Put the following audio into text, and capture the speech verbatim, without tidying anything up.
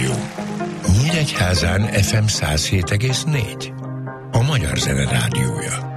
Rádió. Nyíregyházán ef em száz hét egész négy. A Magyar Zene Rádiója.